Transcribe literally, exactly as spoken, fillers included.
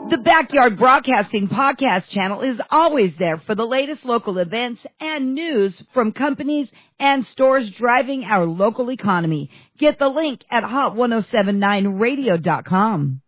The Backyard Broadcasting Podcast channel is always there for the latest local events and news from companies and stores driving our local economy. Get the link at hot ten seventy-nine radio dot com.